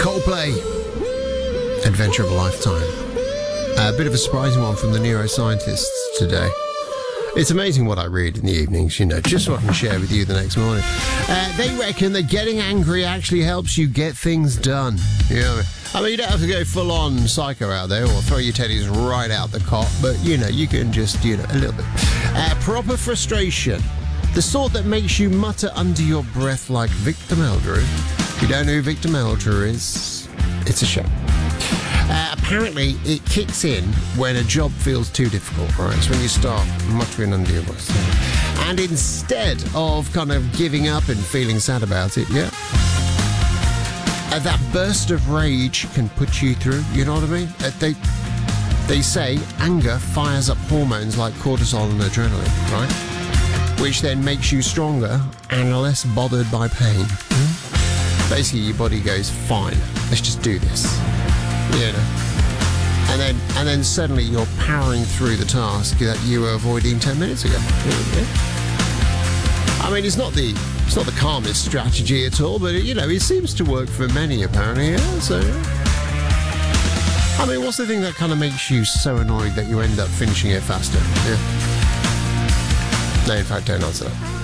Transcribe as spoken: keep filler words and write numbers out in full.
Coldplay, Adventure of a Lifetime. A bit of a surprising one from the neuroscientists today. It's amazing what I read in the evenings, you know, just so I can share with you the next morning. Uh, they reckon that getting angry actually helps you get things done. You know, I mean, you don't have to go full-on psycho out there or throw your teddies right out the cot, but, you know, you can just, you know, a little bit. Uh, proper frustration. The sort that makes you mutter under your breath like Victor Meldrew. If you don't know who Victor Meldrew is, it's a show. Uh, apparently, it kicks in when a job feels too difficult, right? It's when you start muttering under your breath. And instead of kind of giving up and feeling sad about it, yeah, uh, that burst of rage can put you through, you know what I mean? Uh, they, they say anger fires up hormones like cortisol and adrenaline, right? Which then makes you stronger and less bothered by pain. Mm-hmm. Basically, your body goes, fine, let's just do this. You know, and then and then suddenly you're powering through the task that you were avoiding ten minutes ago. Yeah. I mean, it's not the it's not the calmest strategy at all, but you know, it seems to work for many apparently. Yeah. So, I mean, what's the thing that kind of makes you so annoyed that you end up finishing it faster? Yeah. No, in fact, don't answer that.